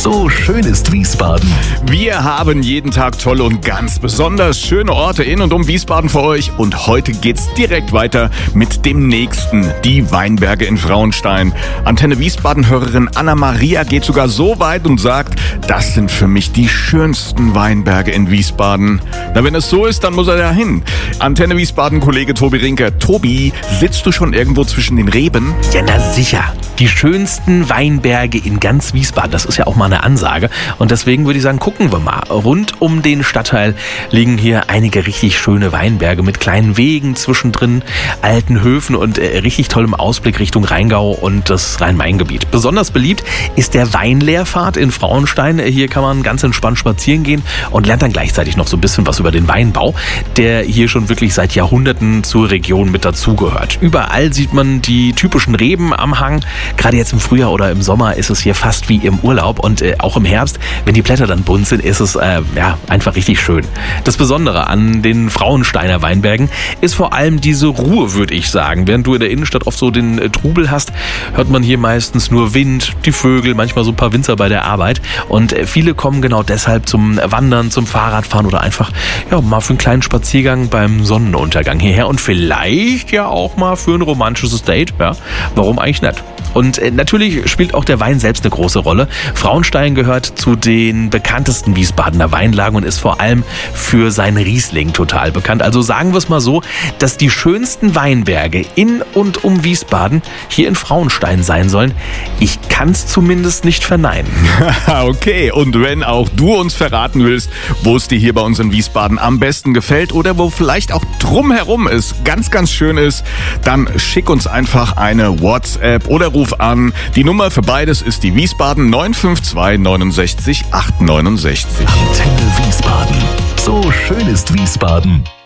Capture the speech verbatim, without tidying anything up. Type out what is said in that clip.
So schön ist Wiesbaden. Wir haben jeden Tag tolle und ganz besonders schöne Orte in und um Wiesbaden für euch. Und heute geht's direkt weiter mit dem nächsten, die Weinberge in Frauenstein. Antenne Wiesbaden-Hörerin Anna-Maria geht sogar so weit und sagt, das sind für mich die schönsten Weinberge in Wiesbaden. Na, wenn es so ist, dann muss er da hin. Antenne Wiesbaden-Kollege Tobi Rinker. Tobi, sitzt du schon irgendwo zwischen den Reben? Ja, na sicher. Die schönsten Weinberge in ganz Wiesbaden. Das ist ja auch mal eine Ansage. Und deswegen würde ich sagen, gucken wir mal. Rund um den Stadtteil liegen hier einige richtig schöne Weinberge mit kleinen Wegen zwischendrin, alten Höfen und äh, richtig tollem Ausblick Richtung Rheingau und das Rhein-Main-Gebiet. Besonders beliebt ist der Weinlehrpfad in Frauenstein. Hier kann man ganz entspannt spazieren gehen und lernt dann gleichzeitig noch so ein bisschen was über den Weinbau, der hier schon wirklich seit Jahrhunderten zur Region mit dazugehört. Überall sieht man die typischen Reben am Hang. Gerade jetzt im Frühjahr oder im Sommer ist es hier fast wie im Urlaub und äh, auch im Herbst, wenn die Blätter dann bunt sind, ist es äh, ja einfach richtig schön. Das Besondere an den Frauensteiner Weinbergen ist vor allem diese Ruhe, würde ich sagen. Während du in der Innenstadt oft so den äh, Trubel hast, hört man hier meistens nur Wind, die Vögel, manchmal so ein paar Winzer bei der Arbeit. Und äh, viele kommen genau deshalb zum Wandern, zum Fahrradfahren oder einfach ja mal für einen kleinen Spaziergang beim Sonnenuntergang hierher und vielleicht ja auch mal für ein romantisches Date. Ja, warum eigentlich nicht? Und äh, natürlich spielt auch der Wein selbst eine große Rolle. Frauenstein gehört zu den bekanntesten Wiesbadener Weinlagen und ist vor allem für seinen Riesling total bekannt. Also sagen wir es mal so, dass die schönsten Weinberge in und um Wiesbaden hier in Frauenstein sein sollen. Ich kann es zumindest nicht verneinen. Okay, und wenn auch du uns verraten willst, wo es dir hier bei uns in Wiesbaden am besten gefällt oder wo vielleicht auch drumherum ist, ganz, ganz schön ist, dann schick uns einfach eine WhatsApp oder ruf an. Die Nummer für beides ist die Wiesbaden neun fünf zwei neunundsechzig acht neunundsechzig. Antenne Wiesbaden. So schön ist Wiesbaden.